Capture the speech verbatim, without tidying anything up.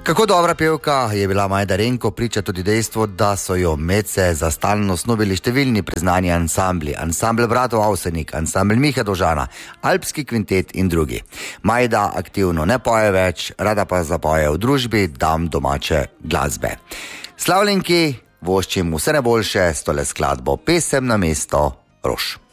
Kako dobra pevka je bila Majda Renko, priča tudi dejstvo, da so jo medse za stalno snubili številni priznani ansambli, ansambl bratov Avsenik, ansambl Mihe Dožana, Alpski kvintet in drugi. Majda aktivno ne poje več, rada pa zapoje v družbi dam domače glasbe. Slavljenki voščim vse najboljše s tole skladbo Pesem na mesto rož.